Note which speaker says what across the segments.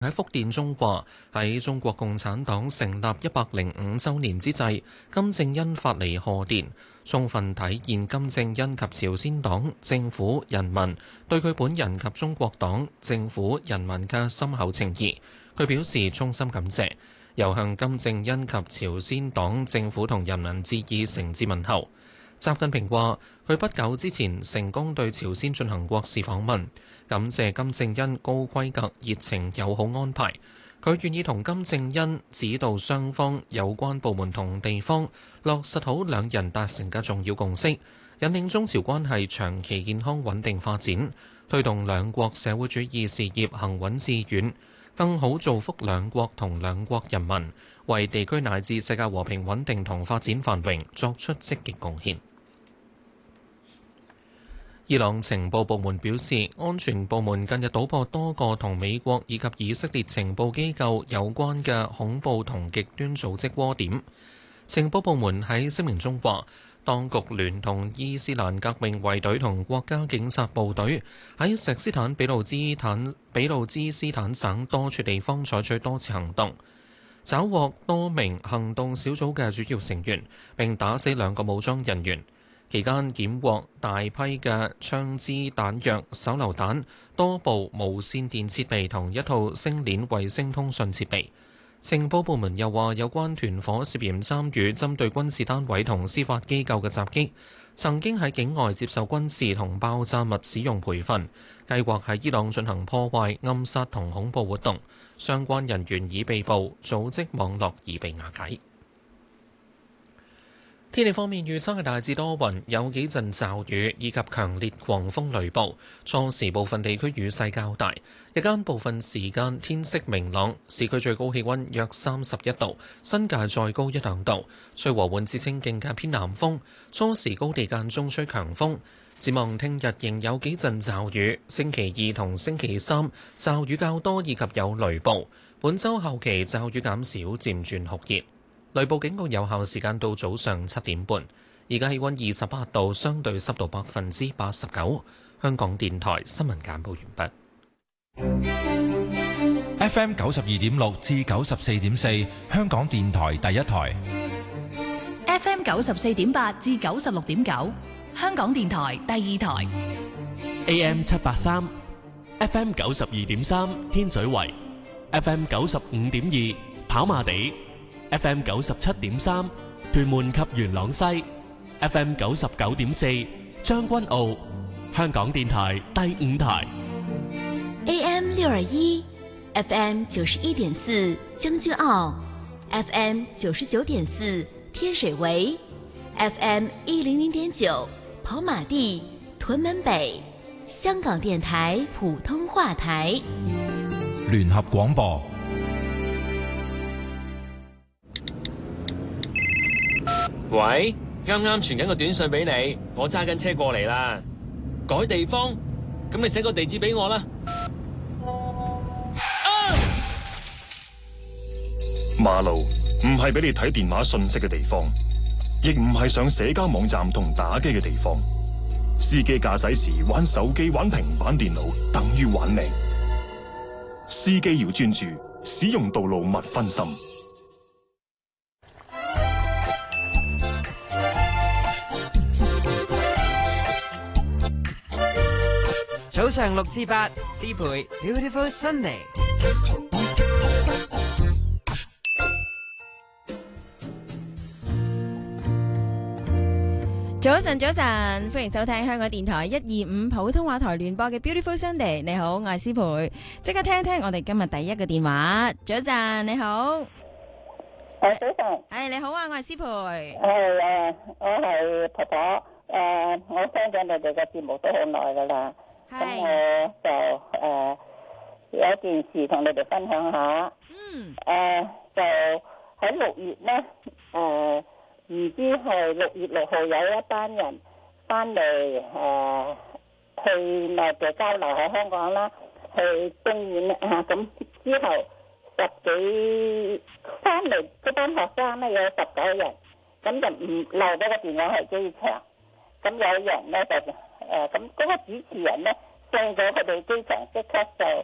Speaker 1: 喺福建中話，喺中國共產黨成立105週年之際，金正恩發嚟賀電，充分體現金正恩及朝鮮黨政府人民對佢本人及中國黨政府人民嘅深厚情誼。佢表示衷心感謝，又向金正恩及朝鮮黨政府同人民致以誠摯問候。習近平話：佢不久之前成功對朝鮮進行國事訪問，感謝金正恩高規格、熱情、友好安排。佢願意同金正恩指導雙方有關部門同地方落實好兩人達成嘅重要共識，引領中朝關係長期健康穩定發展，推動兩國社會主義事業行穩致遠，更好造福兩國同兩國人民，為地區乃至世界和平穩定同發展繁榮作出積極貢獻。伊朗情報部門表示，安全部門近日搗破多個同美國以及以色列情報機構有關嘅恐怖同極端組織窩點。情報部門喺聲明中話，當局聯同伊斯蘭革命衛隊同國家警察部隊喺錫斯坦俾路支斯坦省多處地方採取多次行動，抓獲多名行動小組嘅主要成員，並打死2個武裝人員。期間檢獲大批嘅槍支彈藥、手榴彈、多部無線電設備同一套星鏈衛星通訊設備。情報部門又話，有關團伙涉嫌參與針對軍事單位同司法機構嘅襲擊，曾經喺境外接受軍事同爆炸物使用培訓，計劃喺伊朗進行破壞、暗殺同恐怖活動。相關人員已被捕，組織網絡已被瓦解。天氣方面，預測係大致多雲，有幾陣驟雨以及強烈狂風雷暴。初時部分地區雨勢較大，日間部分時間天色明朗。市區最高氣溫約31度，新界再高1-2度。吹和緩至清勁嘅偏南風，初時高地間中吹強風。展望聽日仍有幾陣驟雨，星期2同星期3驟雨較多以及有雷暴。本週後期驟雨減少，漸轉酷熱。雷暴警告有效時間到早上7點半。而家氣溫28度，相對濕度89%。香港電台新聞簡報完
Speaker 2: 畢。FM 92.6至94.4，香港電台第一台。
Speaker 3: FM 94.8至96.9，香港電台第二台。
Speaker 4: AM 783 ，FM 92.3，天水圍。FM 95.2，跑馬地。FM 97.3，屯門及元朗西。FM 99.4，將軍澳。香港電台第五台。
Speaker 3: AM 621， FM 91.4，將軍澳。FM 99.4，天水圍。FM 100.9，跑馬地、屯門北。香港電台普通話台。
Speaker 2: 聯合廣播。
Speaker 5: 喂，啱啱傳緊個短信俾你，我揸緊車過嚟啦。改地方，咁你寫個地址俾我啦。
Speaker 6: 馬路唔係俾你睇電話信息嘅地方，亦唔係上社交網站同打機嘅地方。司機駕駛時玩手機、玩平板電腦，等於玩命。司機要專注，使用道路勿分心。
Speaker 7: 早上6至8，思培 Beautiful Sunday。
Speaker 8: 早晨，歡迎收聽香港電台125普通話台聯播嘅 Beautiful Sunday。你好，我係思培，即刻聽一聽我哋今日第一個電話。早晨，你好。
Speaker 9: 早晨。
Speaker 8: 你好啊，我係思培。
Speaker 9: 我係婆婆。我聽咗你哋嘅節目都好耐噶啦。咁我就有一件事同你哋分享下。就喺6月咧，唔知係6月6號有一班人翻嚟去內地交流喺香港啦，去東莞啊，咁之後10幾翻嚟嗰班學生咧有19人，咁就唔留咗個電話喺機場，咁有人咧就咁嗰個主持人咧送咗佢哋機場，即刻就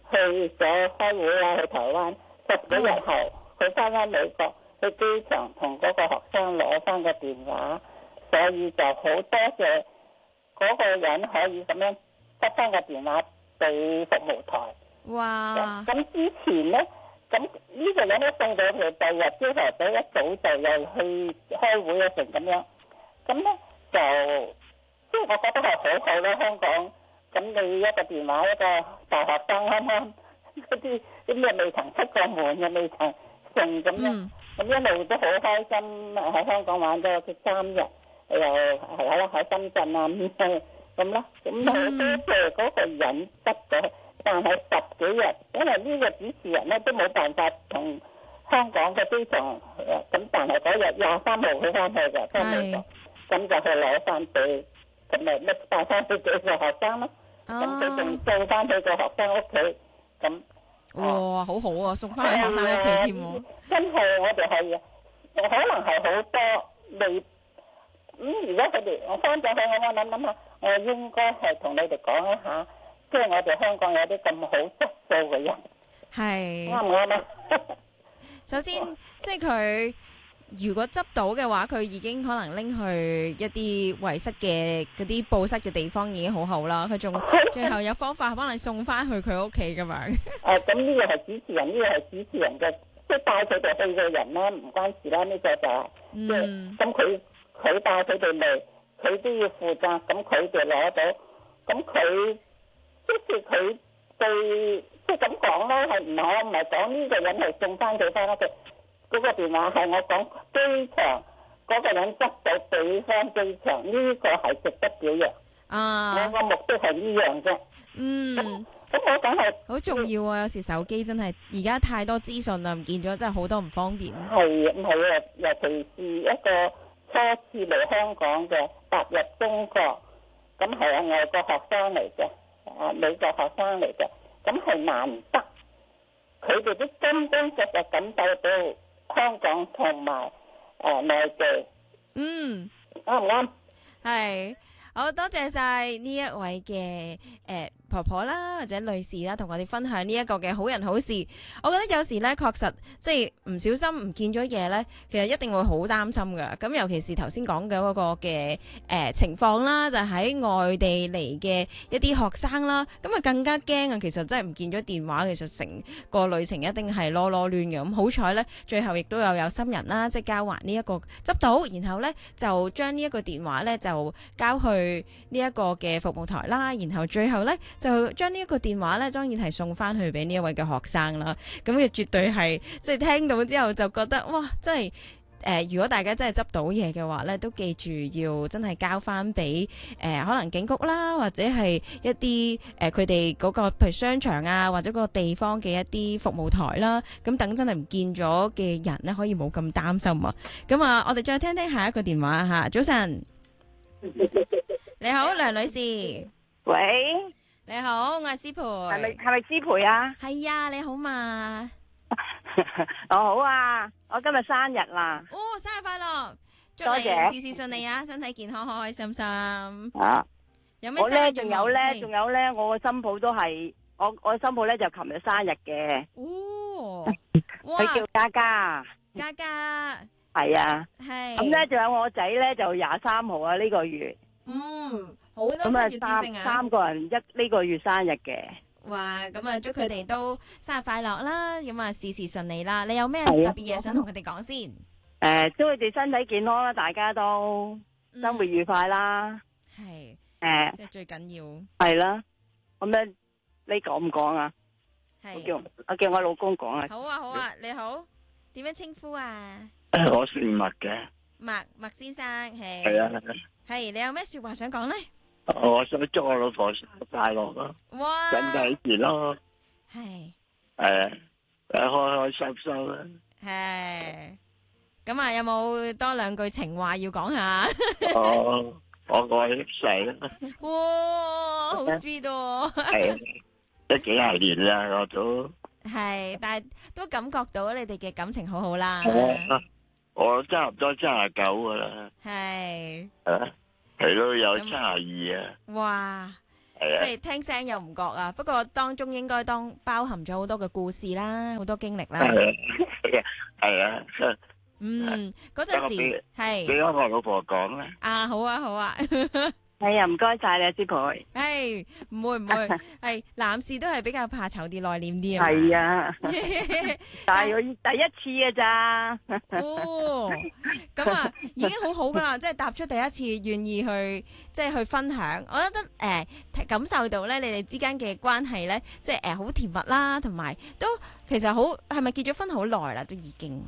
Speaker 9: 去咗開會啊，去台灣10幾日後，佢翻美國去機場同嗰個學生攞翻個電話，所以就好多謝嗰個人可以咁樣得翻個電話俾服務台。
Speaker 8: 哇！
Speaker 9: 咁之前咧，咁呢個人咧送到佢第二日朝頭早一早就又去開會啊，成咁樣。咁咧就即係我覺得係好好啦，香港。咁你一個電話，一個大學生啱啱嗰啲咩未曾出過門嘅，未曾成咁樣，咁一路都好開心喺香港玩咗3日，又係喺深圳啊咁啦，咁好多謝嗰個人得咗，但係10幾日，因為呢個主持人咧都冇辦法同香港嘅機場咁，但係嗰日23號佢翻去嘅，翻美國，咁就去攞翻俾。咁咪拎帶翻去幾個學生咯，咁佢仲送翻去個學生屋企，咁
Speaker 8: 哇，好好啊，送翻去學生屋企添喎。
Speaker 9: 真係我哋係可能係好多未如果佢哋我翻咗去，我諗下，我應該係同你哋講一下，即係我哋香港有啲咁好質素嘅人，
Speaker 8: 係
Speaker 9: 啱唔啱啊？
Speaker 8: 首先，即係佢。如果執到嘅話，佢已經可能拎去一啲遺失嘅嗰啲報失嘅地方已經好好啦。佢仲最後有方法幫你送翻去佢屋企噶嘛？
Speaker 9: 咁呢個係主持人，呢個係主持人嘅，即係帶佢哋去嘅人啦，唔關事啦。呢個就係即係咁佢帶佢哋嚟，佢都要負責。咁佢哋攞到，咁佢即係佢對即係咁講啦，係唔係我唔係講呢個人係送翻佢翻屋企。嗰個電話係我講機場嗰個人執到俾翻機場，呢個係值得表揚。我個目的係呢樣啫。咁我梗係
Speaker 8: 好重要啊！有時手機真係而家太多資訊啦，唔見咗真係好多唔方便。
Speaker 9: 係唔係啊？尤其是一個初次嚟香港嘅踏入中國，咁係啊外國學生嚟嘅，美國學生嚟嘅，咁係難得，佢哋都真真實實感受到。香港同埋內地，啱唔啱？
Speaker 8: 係，好多謝晒呢一位嘅婆婆啦，或者女士啦，同我哋分享呢一個嘅好人好事。我覺得有時咧，確實即係唔小心唔見咗嘢咧，其實一定會好擔心噶。咁尤其是頭先講嘅嗰個嘅情況啦，就喺外地嚟嘅一啲學生啦，咁啊更加驚啊！其實真係唔見咗電話，其實成個旅程一定係囉囉攣嘅。咁好彩咧，最後亦都有心人啦，即係交還呢一個執到，然後咧就將呢一個電話咧就交去呢一個嘅服務台啦，然後最後咧。就將呢一個電話咧，當然係送翻去俾呢一位嘅學生啦。咁嘅絕對係即係聽到之後就覺得哇，真係如果大家真係執到嘢嘅話咧，都記住要真係交翻俾可能警局啦，或者係一啲佢哋嗰個譬如商場啊，或者嗰個地方嘅一啲服務台啦。咁等真係唔見咗嘅人咧，可以冇咁擔心啊。咁啊，我哋再聽聽下一個電話嚇。早晨，你好，梁女士。
Speaker 10: 喂。
Speaker 8: 你好，我係師培。
Speaker 10: 係咪師培啊？
Speaker 8: 係啊，你好嘛？
Speaker 10: 我好啊，我今日生日啦。
Speaker 8: 哦，生日快樂！祝
Speaker 10: 多謝，
Speaker 8: 事事順利啊，身體健康，開開心心。
Speaker 10: 啊！
Speaker 8: 有咩？
Speaker 10: 我咧仲有咧，我個新抱都係我新抱咧就琴日生日嘅。
Speaker 8: 哦，
Speaker 10: 佢叫嘉嘉。
Speaker 8: 嘉嘉。
Speaker 10: 係啊。
Speaker 8: 係。
Speaker 10: 咁咧，仲有我仔咧就23號啊，呢個月。
Speaker 8: 好多七月之星啊！
Speaker 10: 三個人呢個月生日嘅。
Speaker 8: 哇！咁啊，祝佢哋都生日快樂啦！咁啊，事事順利啦！你有咩特別嘢想同佢哋講先？
Speaker 10: 祝佢哋身體健康啦，大家都生活愉快啦。
Speaker 8: 係。即係最緊要。係
Speaker 10: 啦。咁樣你講唔講啊？
Speaker 8: 係。
Speaker 10: 我叫我老公講啊。
Speaker 8: 好啊，好啊，你好，點樣稱呼啊？
Speaker 11: 我姓麥嘅。
Speaker 8: 麥先生係。
Speaker 11: 係啊。
Speaker 8: 係，你有咩說話想講咧？
Speaker 11: 我想祝我老婆生日快樂咯，身體健康，
Speaker 8: 係，
Speaker 11: 開開心心啦。
Speaker 8: 係，咁啊，有冇多兩句情話要講下？
Speaker 11: 我愛細啦。
Speaker 8: 哇，好 sweet 喎。
Speaker 11: 係，都幾廿年啦，我都。
Speaker 8: 係，但係都感覺到你哋嘅感情好好啦。
Speaker 11: 我差唔多79噶啦。
Speaker 8: 係。
Speaker 11: 佢都有32啊！
Speaker 8: 哇！ 即係聽聲又唔覺啊。不過當中應該包含咗好多嘅故事啦，好多經歷啦。
Speaker 11: 係啊。
Speaker 8: 嗰陣時係。
Speaker 11: 俾我老婆講啦。
Speaker 8: 啊，好啊，好啊。
Speaker 10: 係啊，唔該晒你，師婆。
Speaker 8: 唔會，係男士都係比較怕醜啲、內斂啲啊。
Speaker 10: 係啊，但係我第一次嘅咋。
Speaker 8: 咁啊，已經好好噶啦，即係踏出第一次，願意去即係去分享。我覺得感受到咧，你哋之間嘅關係咧，即係好甜蜜啦，同埋都其實好係咪結咗婚好耐啦？都已經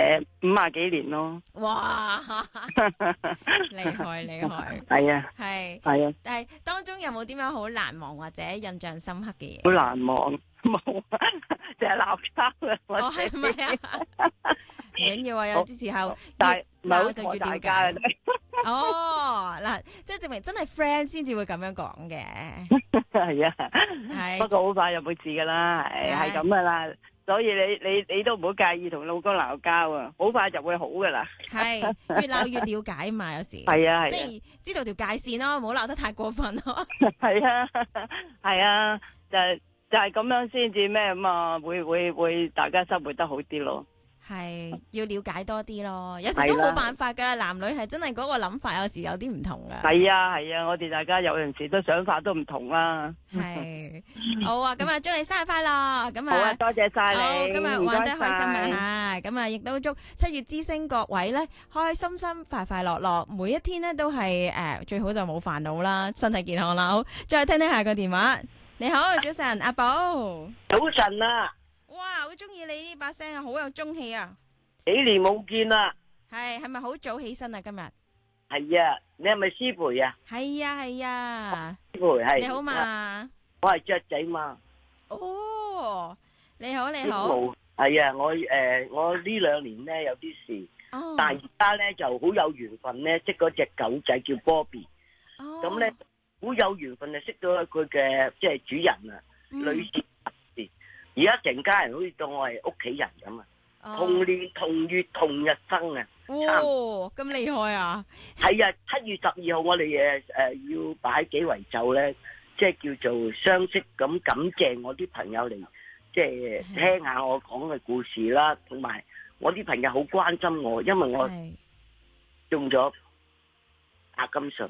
Speaker 10: 50幾年咯。
Speaker 8: 哇！厲害！
Speaker 10: 係啊。
Speaker 8: 係啊。但係當中有冇啲咩好難忘或者印象深刻嘅嘢？
Speaker 10: 好難忘，冇，就係鬧交嘅。
Speaker 8: 係咪啊？唔緊要啊，有啲時候
Speaker 10: 但係
Speaker 8: 鬧就越了解。嗱，即係證明真係 friend 先至會咁樣講嘅。
Speaker 10: 係啊。係。不過好快就冇事噶啦，係咁噶啦。所以你都唔好介意同老公鬧交啊，好快就會好噶啦。
Speaker 8: 係越鬧越了解嘛，有時
Speaker 10: 係啊，
Speaker 8: 即係知道條界線咯，唔好鬧得太過分咯。
Speaker 10: 係啊，就係咁樣先至咩咁啊，會大家生活得好啲咯。
Speaker 8: 係要了解多啲咯，有時都冇辦法噶，男女係真係嗰個諗法有時有啲唔同噶。
Speaker 10: 係啊，我哋大家有陣時都想法都唔同啦。
Speaker 8: 係好啊，咁啊祝你生日快樂，咁啊
Speaker 10: 好啊，多謝晒你，
Speaker 8: 今日玩得開心啊吓，咁啊亦都祝7月之星各位咧開開心心、快快樂樂，每一天咧都係最好就冇煩惱啦，身體健康啦。好，再聽下個電話。你好，早晨，阿寶。
Speaker 12: 早晨啊！
Speaker 8: 哇，好中意你呢把聲啊，好有中氣啊！
Speaker 12: 幾年冇見啦。
Speaker 8: 係咪好早起身啊？今日
Speaker 12: 係啊，你係咪師培啊？
Speaker 8: 係啊。
Speaker 12: 師培係。
Speaker 8: 你好嘛？
Speaker 12: 我係雀仔嘛。
Speaker 8: 哦，你好。係
Speaker 12: 啊，我呢2年咧有啲事，但係而家咧就好有緣分咧，識嗰隻狗仔叫 Bobby。咁咧好有緣分就識到佢嘅即係主人啊，女士。而家成家人好似當我係屋企人咁啊，同年同月同日生啊！
Speaker 8: 咁厲害啊！
Speaker 12: 係啊，7月12號我哋要擺幾圍酒咧，即係叫做相識咁感謝我啲朋友嚟，即係聽下我講嘅故事啦，同埋我啲朋友好關心我，因為我中咗柏金遜。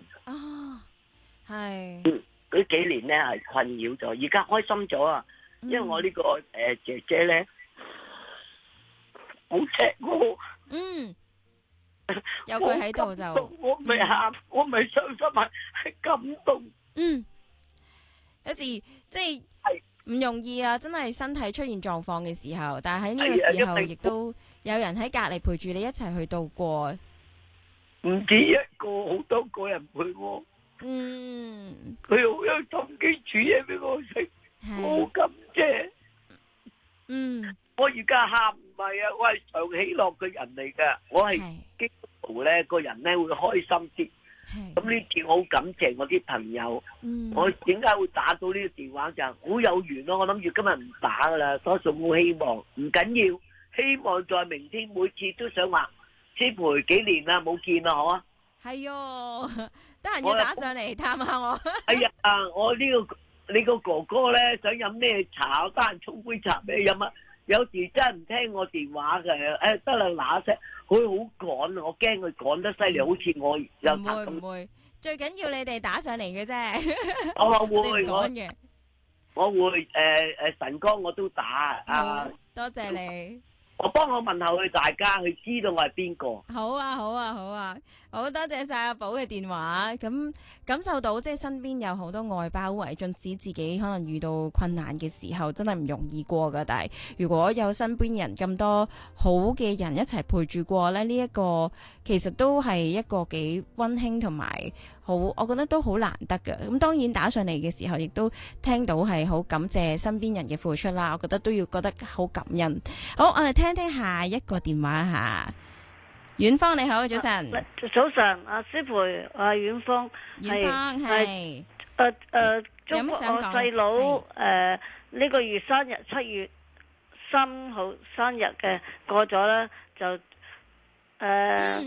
Speaker 12: 嗰幾年咧係困擾咗，而家開心咗啊！因為我呢個姐姐咧好錫我，
Speaker 8: 有佢喺度就
Speaker 12: 我唔係喊，我唔係傷心，係感動。
Speaker 8: 有時即係唔容易啊！真係身體出現狀況嘅時候，但係喺呢個時候亦都有人喺隔籬陪住你一齊去度過。
Speaker 12: 唔止一個，好多個人陪我。佢好有心機煮嘢俾我食。我好感謝。我而家喊唔係啊，我係常喜樂嘅人嚟噶，我係基督徒咧，個人咧會開心啲。咁呢次我好感謝我啲朋友。我點解會打到呢個電話就好有緣咯。我諗住今日唔打噶啦，多數冇希望，唔緊要，希望在明天每次都想話師培幾年啦冇見啦，好啊。
Speaker 8: 係哦，得閒要打上嚟探下我。
Speaker 12: 係啊，我呢個。你個哥哥咧想飲咩茶，我得閒沖杯茶俾你飲啊！有時真係唔聽我電話嘅，得啦嗱聲，佢好趕啊！我驚佢趕得犀利，好似我有咁。
Speaker 8: 唔會，最緊要你哋打上嚟嘅啫。
Speaker 12: 我會晨光我都打啊！
Speaker 8: 多謝你。
Speaker 12: 我幫我問候佢大家，佢知道我係邊個。
Speaker 8: 好啊，好多謝晒阿寶嘅電話。咁感受到即係身邊有好多愛包圍，縱使自己可能遇到困難嘅時候，真係唔容易過噶。但係如果有身邊人咁多好嘅人一齊陪住過咧，呢一個其實都係一個幾溫馨同埋好，我覺得都好難得噶。咁當然打上嚟嘅時候，亦都聽到係好感謝身邊人嘅付出啦。我覺得都要覺得好感恩。好，我哋聽下一個電話吓。遠方你好，早晨。
Speaker 13: 早晨，阿師培，遠方。
Speaker 8: 遠方係。
Speaker 13: 祝我細佬呢個月生日7月3號生日嘅過咗啦，就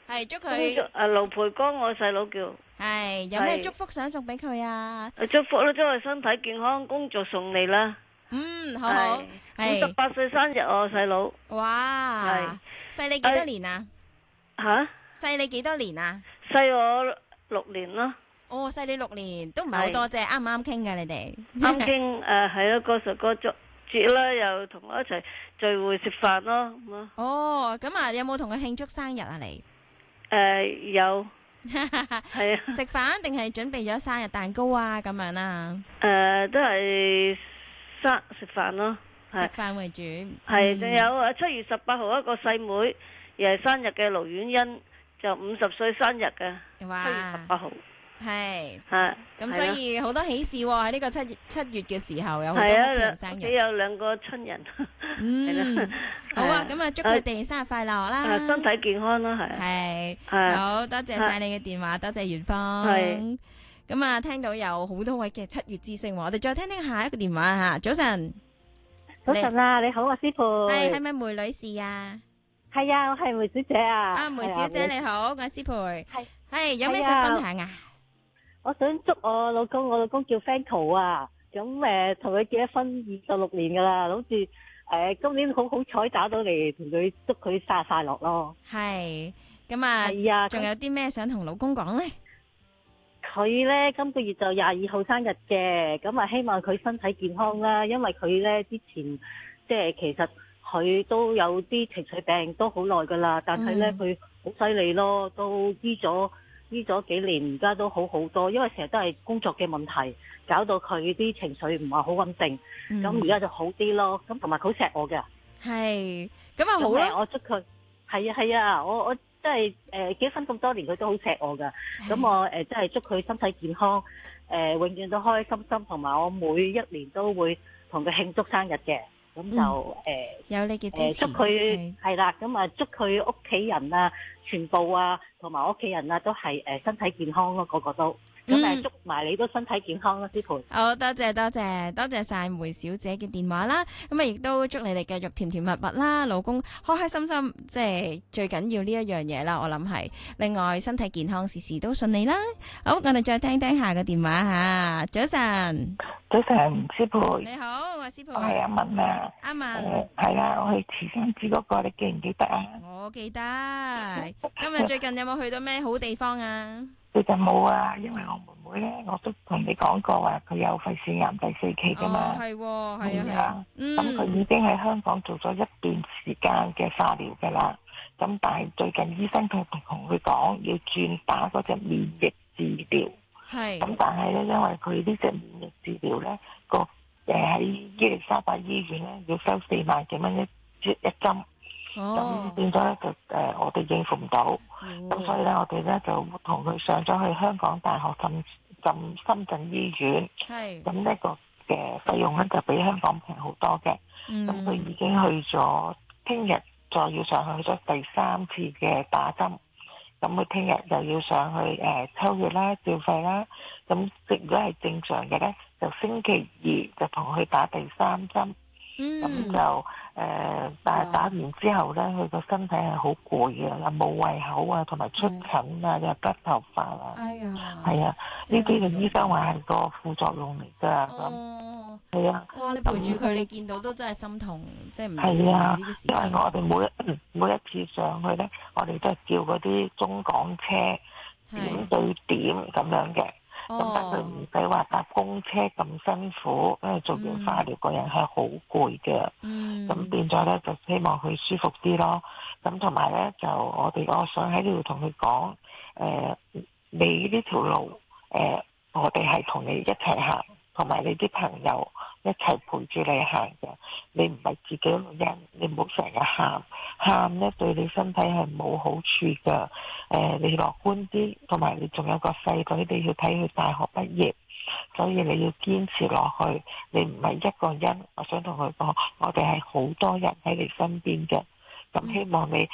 Speaker 8: 係祝佢
Speaker 13: 盧培光，我細佬叫。
Speaker 8: 係有咩祝福想送俾佢啊？
Speaker 13: 祝福啦，祝佢身體健康，工作順利啦。
Speaker 8: 好好。
Speaker 13: 58歲生日我細佬。
Speaker 8: 哇！細你幾多年啊？
Speaker 13: 吓？
Speaker 8: 細你幾多年啊？
Speaker 13: 細我6年咯。
Speaker 8: 哦，細你6年都唔係好多啫，啱唔啱傾㗎你哋？
Speaker 13: 啱傾係咯，過十個節啦，又同我一齊聚會食飯咯。
Speaker 8: 哦，咁啊，有冇同佢慶祝生日啊你？
Speaker 13: 有。
Speaker 8: 係啊，食飯定係準備咗生日蛋糕啊咁樣啊？
Speaker 13: 都係食飯咯，
Speaker 8: 食飯為主。
Speaker 13: 係，仲有7月18號一個細妹，又係生日嘅盧婉欣，就50歲生日嘅。
Speaker 8: 哇！
Speaker 13: 7月18號。
Speaker 8: 係。咁
Speaker 13: 係
Speaker 8: 所以好多喜事喎，喺呢個7月嘅時候有好多屋企人生日。
Speaker 13: 屋企有2個親人。係啦。
Speaker 8: 好啊，咁啊祝佢哋生日快樂啦！
Speaker 13: 身體健康啦，
Speaker 8: 係。好多謝晒你嘅電話，多謝元芳。
Speaker 13: 係。
Speaker 8: 咁啊，聽到有好多位嘅7月之星，我哋再聽聽下一個電話吓。早晨。
Speaker 14: 早晨啊，你好啊，師傅。
Speaker 8: 係咪梅女士啊？
Speaker 14: 係啊，我係梅小姐啊。
Speaker 8: 啊，梅小姐你好，我係師培。係有咩想分享啊？
Speaker 14: 我想祝我老公叫 Franco 啊，咁同佢結咗婚26年噶啦，諗住今年好彩打到嚟同佢祝佢生日快樂咯。
Speaker 8: 係，咁啊，仲有啲咩想同老公講咧？
Speaker 14: 佢咧今個月就22號生日嘅，咁啊希望佢身體健康啦，因為佢咧之前即係其實佢都有啲情緒病都好耐噶啦，但係咧佢好犀利咯，都醫咗幾年，而家都好好多，因為成日都係工作嘅問題，搞到佢啲情緒唔係好穩定，咁而家就好啲咯。咁同埋佢好錫我嘅，
Speaker 8: 係咁啊好啦，
Speaker 14: 我祝佢係啊，我真係結婚咁多年，佢都好錫我噶。咁我真係祝佢身體健康，永遠都開開心心，同埋我每一年都會同佢慶祝生日嘅。咁就
Speaker 8: 有你嘅支持，
Speaker 14: 祝佢係啦，咁啊祝佢屋企人啊，全部啊，同埋屋企人啊，都係身體健康咯，個個都。咁祝埋你都身體健康啦，師培。
Speaker 8: 好，多謝晒梅小姐嘅電話啦。咁啊，亦都祝你哋繼續甜甜蜜蜜啦，老公開開心心，即係最緊要呢一樣嘢啦。我諗係，另外身體健康，事事都順利啦。好，我哋再聽聽下個電話吓。早晨，
Speaker 15: 師培。
Speaker 8: 你好，我係師培。
Speaker 15: 我係阿文啊。
Speaker 8: 阿文。
Speaker 15: 係啊，我去慈山寺嗰個，你記唔記得啊？
Speaker 8: 我記得。今日最近有冇去到咩好地方啊？
Speaker 15: 最近冇啊，因為我妹妹咧，我都同你講過話，佢有肺腺癌第4期噶嘛。係啊。咁佢已經喺香港做咗一段時間嘅化療噶啦。咁但係最近醫生同佢講要轉打嗰隻免疫治療。係。咁但係咧，因為佢呢隻免疫治療咧，喺伊利沙伯醫院咧要收4萬幾蚊一針。咁變咗咧就我哋應付唔到，咁所以咧我哋咧就同佢上咗去香港大學深圳醫院，咁呢個嘅費用咧就比香港平好多嘅，咁佢已經去咗，聽日再要上去咗第3次嘅打針，咁佢聽日又要上去抽血啦、照肺啦，咁如果係正常嘅咧，就星期2就同佢打第3針。咁就但係打完之後咧，佢個身體係好攰嘅，又冇胃口啊，同埋出疹啊，又甩頭髮啊，係啊，呢啲嘅醫生話係個副作用嚟㗎，咁係啊。
Speaker 8: 哇！你陪住佢，你見到都真係心痛，即係唔
Speaker 15: 係啊，因為我哋每一次上去咧，我哋都係叫嗰啲中港車點對點咁樣嘅。咁但佢唔使話搭公車咁辛苦，因為做完化療個人係好攰嘅。咁變咗咧就希望佢舒服啲咯。咁同埋咧就我想喺呢度同佢講，你呢條路我哋係同你一齊行，同埋你啲朋友一齊陪住你行嘅。你唔係自己一個人，你唔好成日喊咧對你身體係冇好處㗎。你樂觀啲，同埋你仲有個細女，你要睇佢大學畢業，所以你要堅持落去。你唔係一個人，我想同佢講，我哋係好多人喺你身邊嘅。咁希望你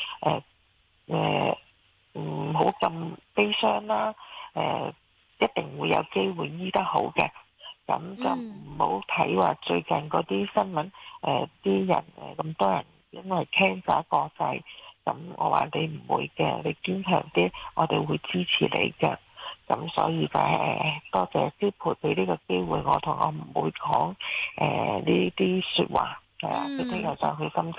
Speaker 15: 唔好咁悲傷啦。一定會有機會醫得好嘅。咁就唔好睇話最近嗰啲新聞，啲人咁多人因為 cancer 過世， 咁我話你唔會嘅，你堅強啲，我哋會支持你嘅。咁所以多謝師培俾呢個機會我，同我唔會講呢啲説話。佢聽日就去深圳。